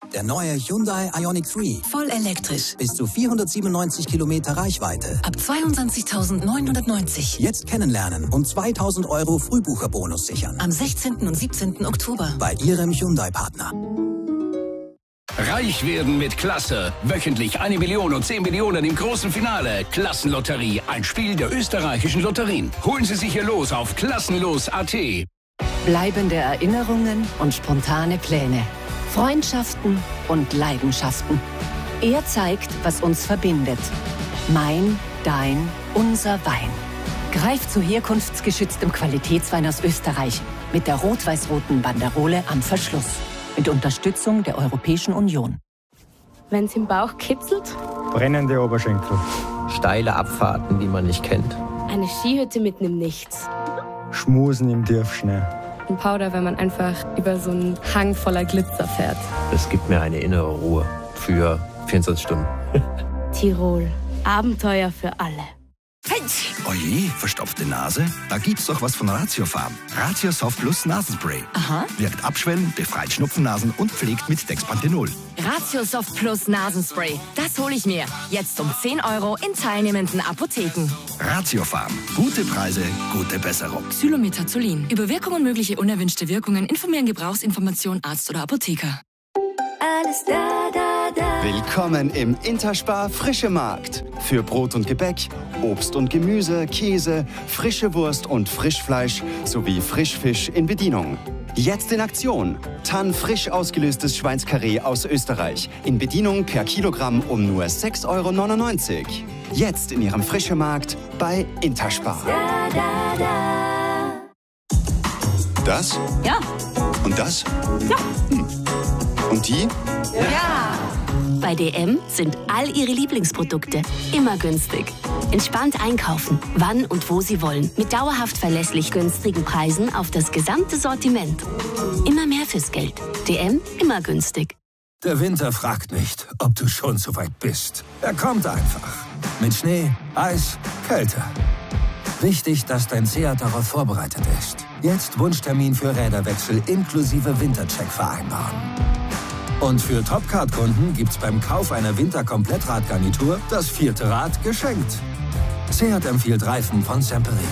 Der neue Hyundai Ioniq 3. Voll elektrisch. Bis zu 497 Kilometer Reichweite. Ab 22.990. Jetzt kennenlernen und 2.000 € Frühbucherbonus sichern. Am 16. und 17. Oktober. Bei Ihrem Hyundai-Partner. Reich werden mit Klasse. Wöchentlich 1 Million und 10 Millionen im großen Finale. Klassenlotterie, ein Spiel der österreichischen Lotterien. Holen Sie sich Ihr Los auf klassenlos.at. Bleibende Erinnerungen und spontane Pläne. Freundschaften und Leidenschaften. Er zeigt, was uns verbindet. Mein, dein, unser Wein. Greif zu herkunftsgeschütztem Qualitätswein aus Österreich. Mit der rot-weiß-roten Banderole am Verschluss. Mit Unterstützung der Europäischen Union. Wenn es im Bauch kitzelt? Brennende Oberschenkel. Steile Abfahrten, die man nicht kennt. Eine Skihütte mitten im Nichts. Schmusen im Tiefschnee. Ein Powder, wenn man einfach über so einen Hang voller Glitzer fährt. Es gibt mir eine innere Ruhe für 24 Stunden. Tirol. Abenteuer für alle. Oje, verstopfte Nase? Da gibt's doch was von Ratiofarm. Ratio Soft Plus Nasenspray. Aha. Wirkt abschwellend, befreit Schnupfennasen und pflegt mit Dexpanthenol. Ratio Soft Plus Nasenspray. Das hole ich mir. Jetzt um 10 € in teilnehmenden Apotheken. Ratiofarm. Gute Preise, gute Besserung. Xylometazoline. Über Wirkung und mögliche unerwünschte Wirkungen informieren Gebrauchsinformation Arzt oder Apotheker. Alles da, da, da. Willkommen im Interspar Frische Markt. Für Brot und Gebäck, Obst und Gemüse, Käse, frische Wurst und Frischfleisch sowie Frischfisch in Bedienung. Jetzt in Aktion. Tann frisch ausgelöstes Schweinskarree aus Österreich. In Bedienung per Kilogramm um nur 6,99 €. Jetzt in Ihrem Frische Markt bei Interspar. Da, da, da. Das? Ja. Und das? Ja. Und die? Ja. Bei DM sind all Ihre Lieblingsprodukte immer günstig. Entspannt einkaufen, wann und wo Sie wollen. Mit dauerhaft verlässlich günstigen Preisen auf das gesamte Sortiment. Immer mehr fürs Geld. DM, immer günstig. Der Winter fragt nicht, ob du schon so weit bist. Er kommt einfach. Mit Schnee, Eis, Kälte. Wichtig, dass dein Seat darauf vorbereitet ist. Jetzt Wunschtermin für Räderwechsel inklusive Wintercheck vereinbaren. Und für Topcard-Kunden gibt's beim Kauf einer Winter-Komplettradgarnitur das 4. Rad geschenkt. Seat empfiehlt Reifen von Semperit.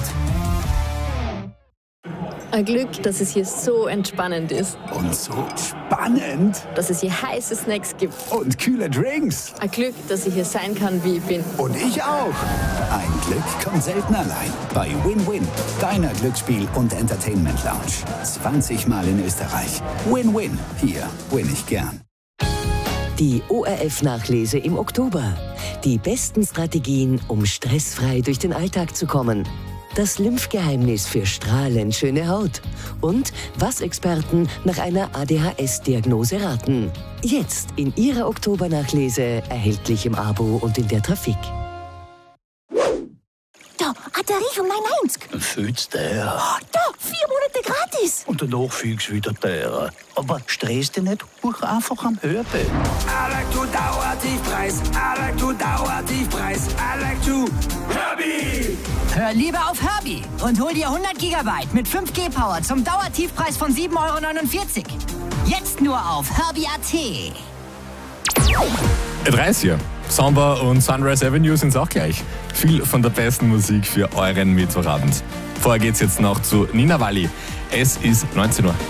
Ein Glück, dass es hier so entspannend ist. Und so spannend. Dass es hier heiße Snacks gibt. Und kühle Drinks. Ein Glück, dass ich hier sein kann, wie ich bin. Und ich auch. Ein Glück kommt selten allein. Bei Win-Win, deiner Glücksspiel- und Entertainment-Lounge. 20 Mal in Österreich. Win-Win. Hier win ich gern. Die ORF-Nachlese im Oktober. Die besten Strategien, um stressfrei durch den Alltag zu kommen. Das Lymphgeheimnis für strahlend schöne Haut. Und was Experten nach einer ADHS-Diagnose raten. Jetzt in Ihrer Oktobernachlese, erhältlich im Abo und in der Trafik. Da, ein Tarif von 9,90. Fühlst der? Oh, da, 4 Monate gratis. Und danach fügst du wieder der. Aber stress dich nicht, buch einfach am Hörbild. I like to Dauertiefpreis. I like to Dauertiefpreis. I like to Herbie. Hör lieber auf Herbie und hol dir 100 GB mit 5G Power zum Dauertiefpreis von 7,49 €. Jetzt nur auf Herbie.at. Hier. Samba und Sunrise Avenue sind auch gleich. Viel von der besten Musik für euren Mittwochabend. Vorher geht's jetzt noch zu Nina Walli. Es ist 19 Uhr.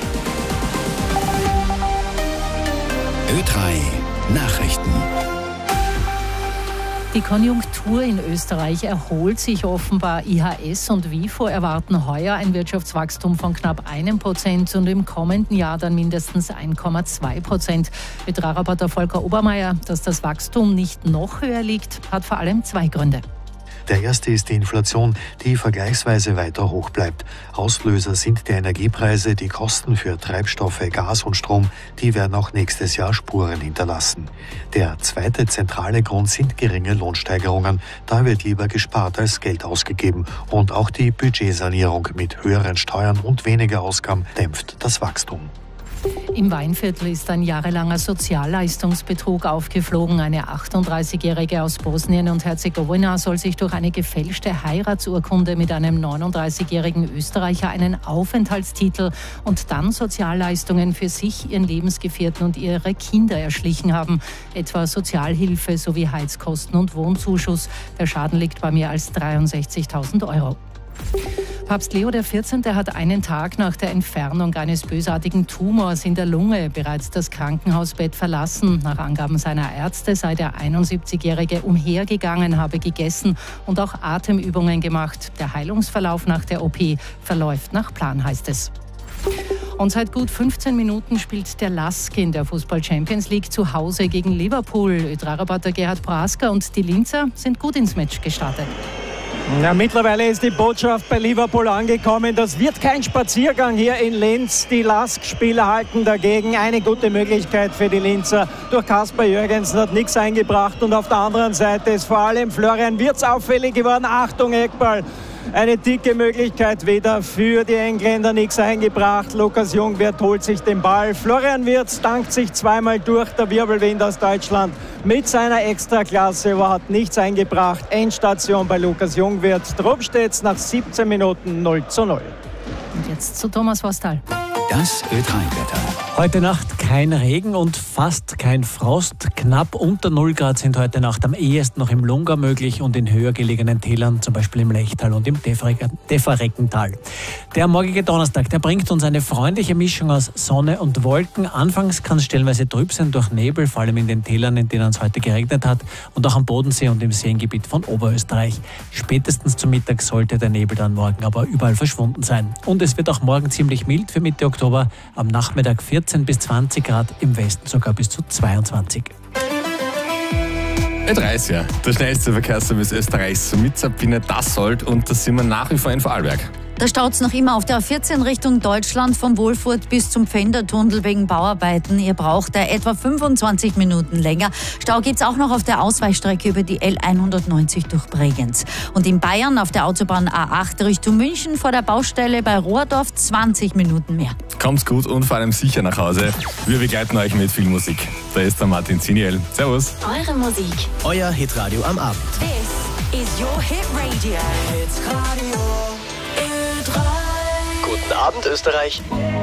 Ö3 Nachrichten. Die Konjunktur in Österreich erholt sich offenbar. IHS und WIFO erwarten heuer ein Wirtschaftswachstum von knapp 1% und im kommenden Jahr dann mindestens 1,2%. Betragreporter Volker Obermeier, dass das Wachstum nicht noch höher liegt, hat vor allem 2 Gründe. Der erste ist die Inflation, die vergleichsweise weiter hoch bleibt. Auslöser sind die Energiepreise, die Kosten für Treibstoffe, Gas und Strom, die werden auch nächstes Jahr Spuren hinterlassen. Der zweite zentrale Grund sind geringe Lohnsteigerungen. Da wird lieber gespart als Geld ausgegeben. Und auch die Budgetsanierung mit höheren Steuern und weniger Ausgaben dämpft das Wachstum. Im Weinviertel ist ein jahrelanger Sozialleistungsbetrug aufgeflogen. Eine 38-Jährige aus Bosnien und Herzegowina soll sich durch eine gefälschte Heiratsurkunde mit einem 39-jährigen Österreicher einen Aufenthaltstitel und dann Sozialleistungen für sich, ihren Lebensgefährten und ihre Kinder erschlichen haben. Etwa Sozialhilfe sowie Heizkosten und Wohnzuschuss. Der Schaden liegt bei mehr als 63.000 Euro. Papst Leo XIV. Hat einen Tag nach der Entfernung eines bösartigen Tumors in der Lunge bereits das Krankenhausbett verlassen. Nach Angaben seiner Ärzte sei der 71-Jährige umhergegangen, habe gegessen und auch Atemübungen gemacht. Der Heilungsverlauf nach der OP verläuft nach Plan, heißt es. Und seit gut 15 Minuten spielt der LASK in der Fußball-Champions League zu Hause gegen Liverpool. Ö3-Reporter Gerhard Prasker und die Linzer sind gut ins Match gestartet. Ja, mittlerweile ist die Botschaft bei Liverpool angekommen. Das wird kein Spaziergang hier in Linz. Die LASK-Spieler halten dagegen. Eine gute Möglichkeit für die Linzer. Durch Kasper Jürgensen hat nichts eingebracht. Und auf der anderen Seite ist vor allem Florian Wirtz auffällig geworden. Achtung, Eckball. Eine dicke Möglichkeit wieder für die Engländer, nichts eingebracht. Lukas Jungwirth holt sich den Ball. Florian Wirtz dankt sich zweimal durch, der Wirbelwind aus Deutschland mit seiner Extraklasse, aber hat nichts eingebracht. Endstation bei Lukas Jungwirth. Drum steht's nach 17 Minuten 0:0. Und jetzt zu Thomas Vostal. Das Ö3-Wetter. Heute Nacht kein Regen und fast kein Frost. Knapp unter 0 Grad sind heute Nacht am ehesten noch im Lunga möglich und in höher gelegenen Tälern, zum Beispiel im Lechtal und im Deferreckental. Der morgige Donnerstag, der bringt uns eine freundliche Mischung aus Sonne und Wolken. Anfangs kann es stellenweise trüb sein durch Nebel, vor allem in den Tälern, in denen es heute geregnet hat und auch am Bodensee und im Seengebiet von Oberösterreich. Spätestens zum Mittag sollte der Nebel dann morgen aber überall verschwunden sein. Und es wird auch morgen ziemlich mild für Mitte Oktober. Am Nachmittag 14 bis 20 Grad, im Westen sogar bis zu 22. Ö3, der schnellste Verkehrsservice Österreichs mit Sabine Dassold, und da sind wir nach wie vor in Vorarlberg. Da staut es noch immer auf der A14 Richtung Deutschland vom Wohlfurt bis zum Pfändertunnel wegen Bauarbeiten. Ihr braucht da etwa 25 Minuten länger. Stau gibt es auch noch auf der Ausweichstrecke über die L190 durch Bregenz. Und in Bayern auf der Autobahn A8 Richtung München vor der Baustelle bei Rohrdorf 20 Minuten mehr. Kommt's gut und vor allem sicher nach Hause. Wir begleiten euch mit viel Musik. Da ist der Martin Ziniel. Servus. Eure Musik. Euer Hitradio am Abend. This is your Hit Radio. Guten Abend, Österreich.